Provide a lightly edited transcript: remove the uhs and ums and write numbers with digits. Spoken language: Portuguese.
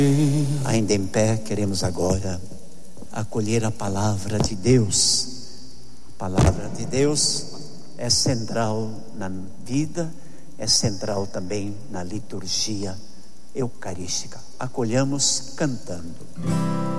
Ainda em pé, queremos agora acolher a palavra de Deus. A palavra de Deus é central na vida, é central também na liturgia eucarística. Acolhamos cantando.